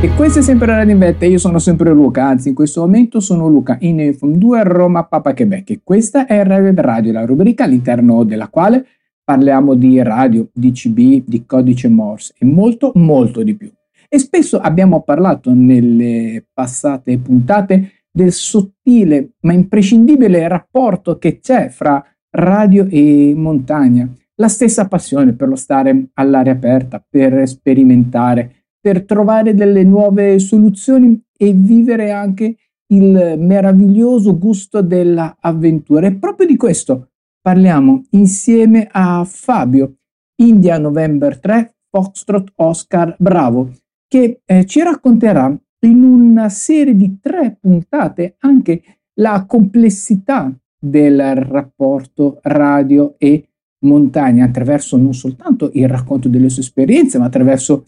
E questo è sempre Radio Invette, io sono sempre Luca, anzi in questo momento sono Luca in Infom 2 a Roma, Papa Quebec, e questa è Radio, la rubrica all'interno della quale parliamo di radio, di CB, di codice Morse e molto molto di più. E spesso abbiamo parlato nelle passate puntate del sottile ma imprescindibile rapporto che c'è fra radio e montagna, la stessa passione per lo stare all'aria aperta, per sperimentare, per trovare delle nuove soluzioni e vivere anche il meraviglioso gusto dell'avventura. E proprio di questo parliamo insieme a Fabio, India November 3, Foxtrot Oscar Bravo, che ci racconterà in una serie di 3 puntate anche la complessità del rapporto radio e montagna, attraverso non soltanto il racconto delle sue esperienze, ma attraverso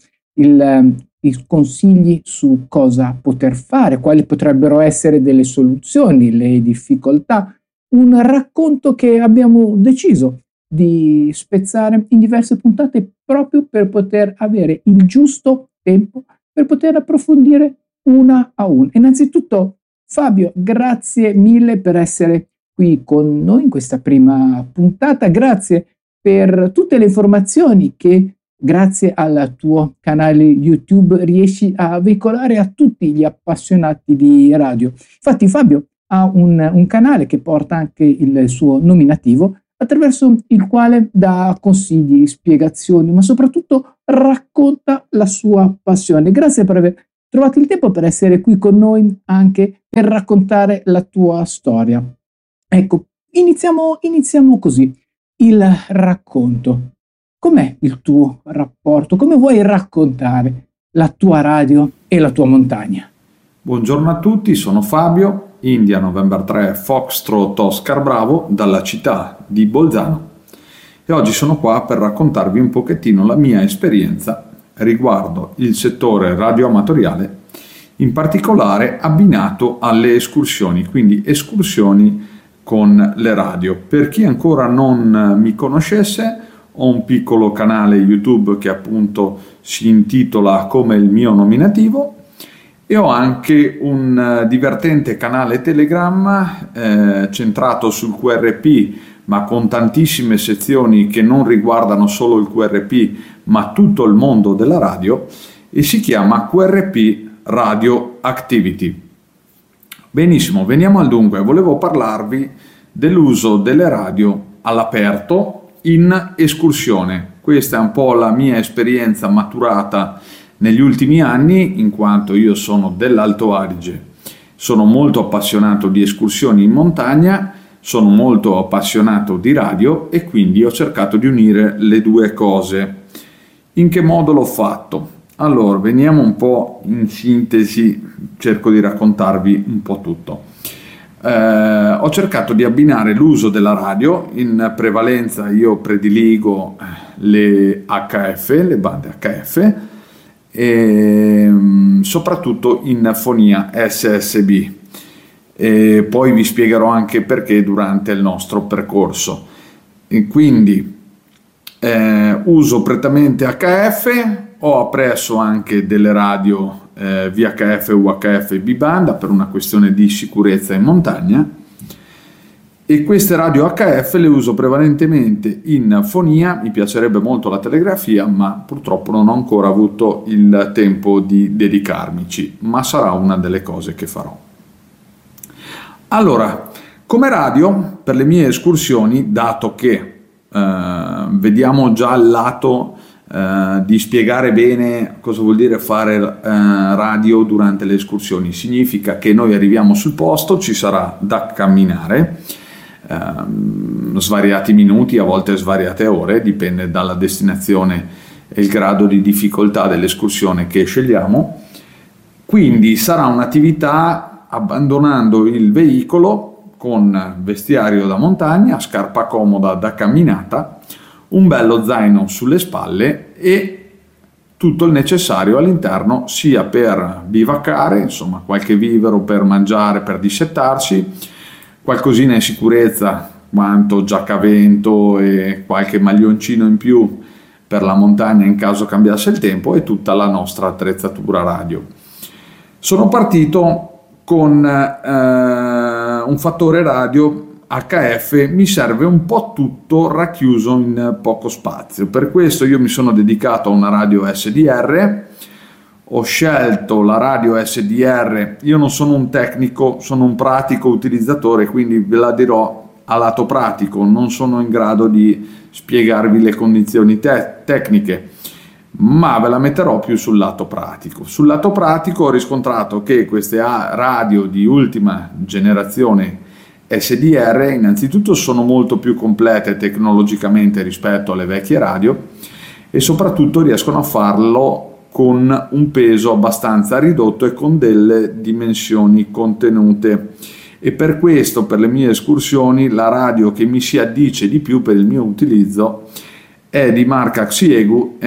i consigli su cosa poter fare, quali potrebbero essere delle soluzioni, le difficoltà, un racconto che abbiamo deciso di spezzare in diverse puntate proprio per poter avere il giusto tempo per poter approfondire una a una. Innanzitutto, Fabio, grazie mille per essere qui con noi in questa prima puntata, grazie per tutte le informazioni che grazie al tuo canale YouTube riesci a veicolare a tutti gli appassionati di radio. Infatti Fabio ha un canale che porta anche il suo nominativo, attraverso il quale dà consigli, spiegazioni, ma soprattutto racconta la sua passione. Grazie per aver trovato il tempo per essere qui con noi anche per raccontare la tua storia. Ecco, iniziamo così. Il racconto. Com'è il tuo rapporto? Come vuoi raccontare la tua radio e la tua montagna? Buongiorno a tutti, sono Fabio, India November 3 Foxtrot Oscar Bravo, dalla città di Bolzano, e oggi sono qua per raccontarvi un pochettino la mia esperienza riguardo il settore radioamatoriale, in particolare abbinato alle escursioni, quindi escursioni con le radio. Per chi ancora non mi conoscesse, ho un piccolo canale YouTube che appunto si intitola come il mio nominativo, e ho anche un divertente canale Telegram centrato sul QRP, ma con tantissime sezioni che non riguardano solo il QRP ma tutto il mondo della radio, e si chiama QRP Radio Activity. Benissimo, veniamo al dunque. Volevo parlarvi dell'uso delle radio all'aperto in escursione. Questa è un po' la mia esperienza maturata negli ultimi anni, in quanto io sono dell'Alto Adige, sono molto appassionato di escursioni in montagna, sono molto appassionato di radio e quindi ho cercato di unire le due cose. In che modo l'ho fatto? Allora, veniamo un po' in sintesi, cerco di raccontarvi un po' tutto. Ho cercato di abbinare l'uso della radio, in prevalenza io prediligo le HF, le bande HF, e soprattutto in fonia SSB, e poi vi spiegherò anche perché durante il nostro percorso. E quindi uso prettamente HF, ho appresso anche delle radio VHF, UHF e B-banda per una questione di sicurezza in montagna, e queste radio HF le uso prevalentemente in fonia. Mi piacerebbe molto la telegrafia, ma purtroppo non ho ancora avuto il tempo di dedicarmici, ma sarà una delle cose che farò. Allora, come radio per le mie escursioni, dato che vediamo già il lato di spiegare bene cosa vuol dire fare radio durante le escursioni, significa che noi arriviamo sul posto, ci sarà da camminare svariati minuti, a volte svariate ore, dipende dalla destinazione e il grado di difficoltà dell'escursione che scegliamo. Quindi sarà un'attività abbandonando il veicolo, con vestiario da montagna, scarpa comoda da camminata, un bello zaino sulle spalle e tutto il necessario all'interno, sia per bivaccare, insomma qualche vivero per mangiare, per dissettarsi, qualcosina in sicurezza, quanto giacca a vento e qualche maglioncino in più per la montagna in caso cambiasse il tempo, e tutta la nostra attrezzatura radio. Sono partito con un fattore radio HF, mi serve un po' tutto racchiuso in poco spazio. Per questo io mi sono dedicato a una radio SDR. Ho scelto la radio SDR, io non sono un tecnico, sono un pratico utilizzatore, quindi ve la dirò a lato pratico, non sono in grado di spiegarvi le condizioni tecniche, ma ve la metterò più sul lato pratico. Sul lato pratico ho riscontrato che queste radio di ultima generazione SDR innanzitutto sono molto più complete tecnologicamente rispetto alle vecchie radio e soprattutto riescono a farlo con un peso abbastanza ridotto e con delle dimensioni contenute, e per questo, per le mie escursioni, la radio che mi si addice di più per il mio utilizzo è di marca Xiegu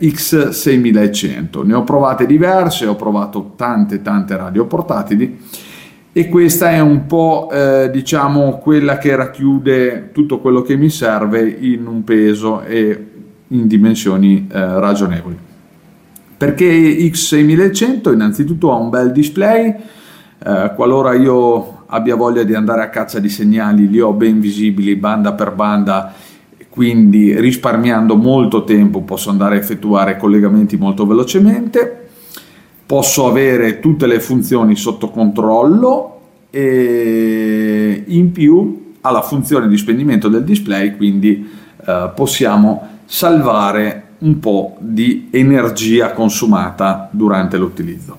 X6100. Ne ho provate diverse, ho provato tante radio portatili e questa è un po' diciamo quella che racchiude tutto quello che mi serve in un peso e in dimensioni ragionevoli. Perché X6100 innanzitutto ha un bel display, qualora io abbia voglia di andare a caccia di segnali li ho ben visibili banda per banda, quindi risparmiando molto tempo posso andare a effettuare collegamenti molto velocemente, posso avere tutte le funzioni sotto controllo e in più ha la funzione di spegnimento del display, quindi possiamo salvare un po' di energia consumata durante l'utilizzo.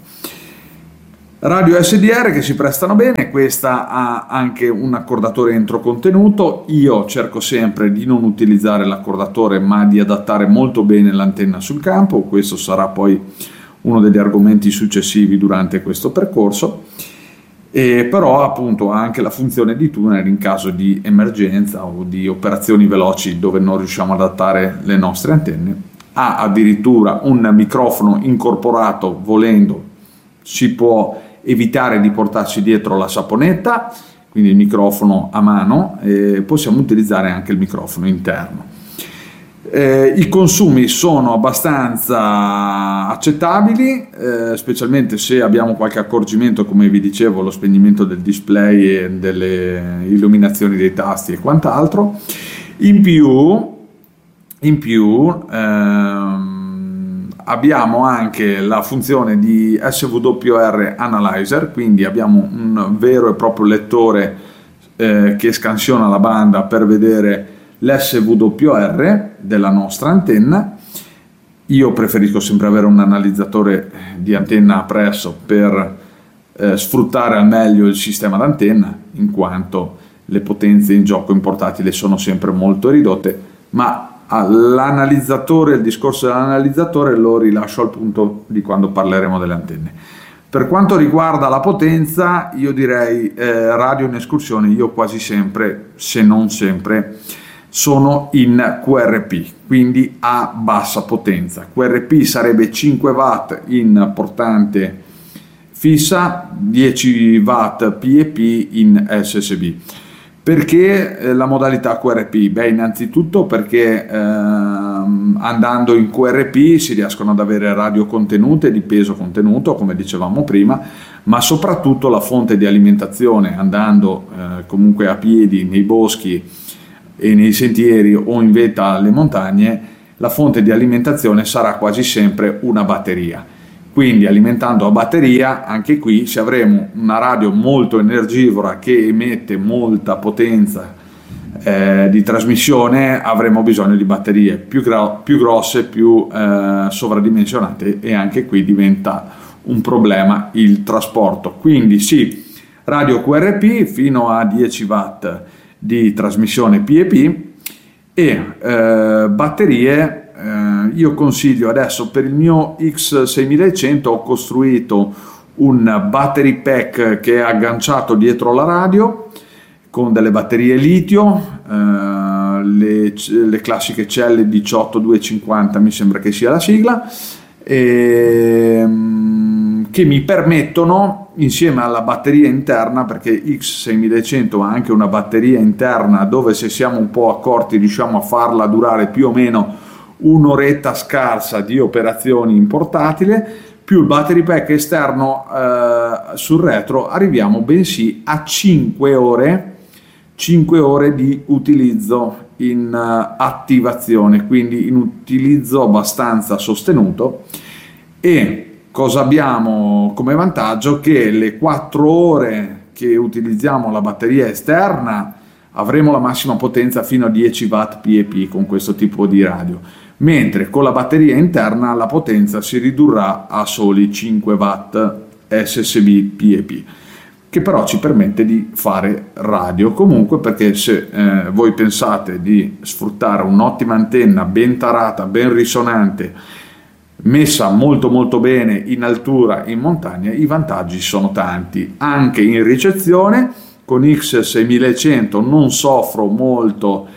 Radio SDR che si prestano bene, questa ha anche un accordatore entro contenuto. Io cerco sempre di non utilizzare l'accordatore ma di adattare molto bene l'antenna sul campo, questo sarà poi uno degli argomenti successivi durante questo percorso. Però appunto ha anche la funzione di tuner in caso di emergenza o di operazioni veloci dove non riusciamo ad adattare le nostre antenne. Ha addirittura un microfono incorporato, volendo si può evitare di portarci dietro la saponetta, quindi il microfono a mano, e possiamo utilizzare anche il microfono interno. I consumi sono abbastanza accettabili, specialmente se abbiamo qualche accorgimento, come vi dicevo, lo spegnimento del display e delle illuminazioni dei tasti e quant'altro. In più abbiamo anche la funzione di SWR Analyzer, quindi abbiamo un vero e proprio lettore che scansiona la banda per vedere l'SWR della nostra antenna. Io preferisco sempre avere un analizzatore di antenna appresso per sfruttare al meglio il sistema d'antenna, in quanto le potenze in gioco in portatile sono sempre molto ridotte, ma l'analizzatore, il discorso dell'analizzatore lo rilascio al punto di quando parleremo delle antenne. Per quanto riguarda la potenza, io direi radio in escursione, io quasi sempre, se non sempre, sono in QRP, quindi a bassa potenza. QRP sarebbe 5 watt in portante fissa, 10 watt PEP in SSB. Perché la modalità QRP? Beh, innanzitutto perché andando in QRP si riescono ad avere radio contenute di peso contenuto, come dicevamo prima, ma soprattutto la fonte di alimentazione, andando comunque a piedi nei boschi e nei sentieri o in vetta alle montagne, la fonte di alimentazione sarà quasi sempre una batteria. Quindi alimentando a batteria, anche qui se avremo una radio molto energivora che emette molta potenza di trasmissione, avremo bisogno di batterie più grosse, più sovradimensionate, e anche qui diventa un problema il trasporto. Quindi sì, radio QRP fino a 10 watt di trasmissione PEP e batterie. Io consiglio adesso, per il mio X6100 ho costruito un battery pack che è agganciato dietro la radio con delle batterie litio, le classiche celle 18250 mi sembra che sia la sigla, che mi permettono, insieme alla batteria interna, perché X6100 ha anche una batteria interna dove, se siamo un po' accorti, riusciamo a farla durare più o meno un'oretta scarsa di operazioni in portatile, più il battery pack esterno sul retro, arriviamo bensì a 5 ore di utilizzo in attivazione, quindi in utilizzo abbastanza sostenuto. E cosa abbiamo come vantaggio? Che le 4 ore che utilizziamo la batteria esterna avremo la massima potenza fino a 10 watt PEP con questo tipo di radio, mentre con la batteria interna la potenza si ridurrà a soli 5 watt SSB PEP, che però ci permette di fare radio comunque, perché se voi pensate di sfruttare un'ottima antenna ben tarata, ben risonante, messa molto molto bene in altura, in montagna, i vantaggi sono tanti. Anche in ricezione con X6100 non soffro molto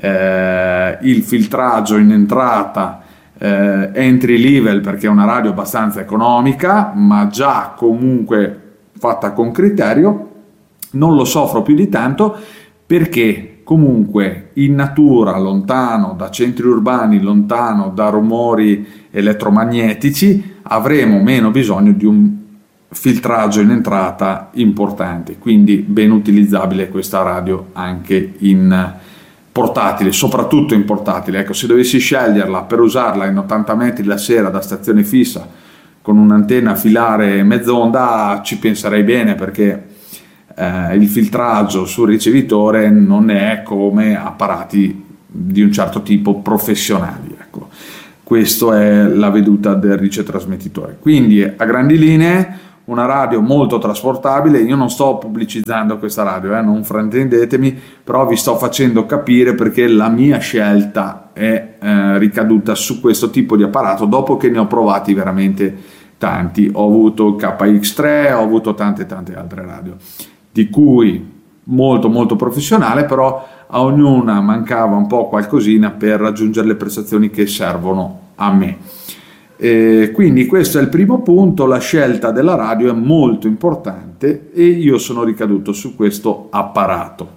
il filtraggio in entrata entry level, perché è una radio abbastanza economica ma già comunque fatta con criterio. Non lo soffro più di tanto perché comunque in natura, lontano da centri urbani, lontano da rumori elettromagnetici, avremo meno bisogno di un filtraggio in entrata importante, quindi ben utilizzabile questa radio anche in portatile, soprattutto in portatile. Ecco, se dovessi sceglierla per usarla in 80 metri la sera da stazione fissa con un'antenna a filare mezz'onda, ci penserei bene, perché il filtraggio sul ricevitore non è come apparati di un certo tipo professionali. Ecco, questa è la veduta del ricetrasmettitore. Quindi a grandi linee una radio molto trasportabile. Io non sto pubblicizzando questa radio, non fraintendetemi, però vi sto facendo capire perché la mia scelta è ricaduta su questo tipo di apparato dopo che ne ho provati veramente tanti. Ho avuto il KX3, ho avuto tante altre radio, di cui molto molto professionale, però a ognuna mancava un po' qualcosina per raggiungere le prestazioni che servono a me. Quindi questo è il primo punto. La scelta della radio è molto importante e io sono ricaduto su questo apparato.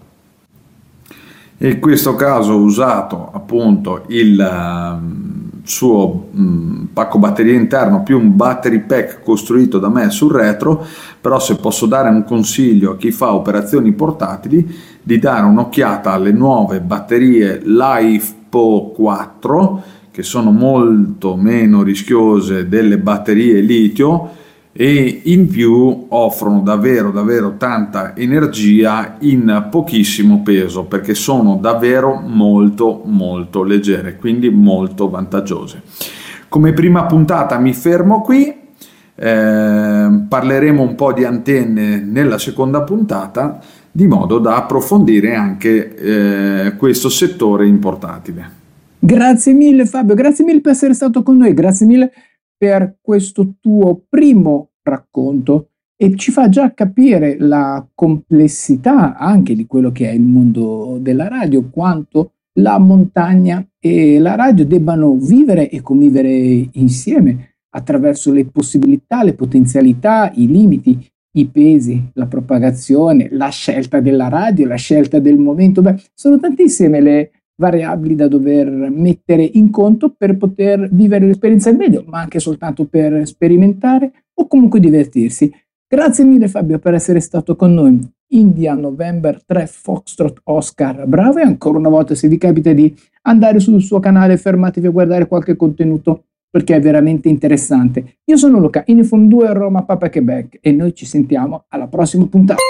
In questo caso ho usato appunto il suo pacco batteria interno più un battery pack costruito da me sul retro. Però se posso dare un consiglio a chi fa operazioni portatili, di dare un'occhiata alle nuove batterie LiFePO 4, che sono molto meno rischiose delle batterie litio e in più offrono davvero tanta energia in pochissimo peso, perché sono davvero molto leggere, quindi molto vantaggiose. Come prima puntata mi fermo qui, parleremo un po' di antenne nella seconda puntata, di modo da approfondire anche questo settore in portatile. Grazie mille Fabio, grazie mille per essere stato con noi, grazie mille per questo tuo primo racconto, e ci fa già capire la complessità anche di quello che è il mondo della radio, quanto la montagna e la radio debbano vivere e convivere insieme attraverso le possibilità, le potenzialità, i limiti, i pesi, la propagazione, la scelta della radio, la scelta del momento. Sono tantissime le variabili da dover mettere in conto per poter vivere l'esperienza al meglio, ma anche soltanto per sperimentare o comunque divertirsi. Grazie mille Fabio per essere stato con noi. India November 3 Foxtrot Oscar Bravo, e ancora una volta, se vi capita di andare sul suo canale, fermatevi a guardare qualche contenuto perché è veramente interessante. Io sono Luca, Inifom 2 Roma Papa Quebec, e noi ci sentiamo alla prossima puntata.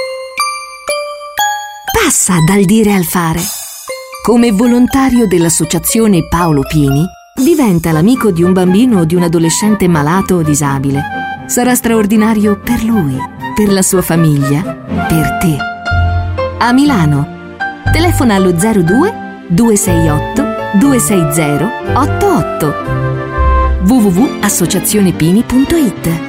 Passa dal dire al fare. Come volontario dell'associazione Paolo Pini, diventa l'amico di un bambino o di un adolescente malato o disabile. Sarà straordinario per lui, per la sua famiglia, per te. A Milano, telefona allo 02 268 260 88. www.associazionepini.it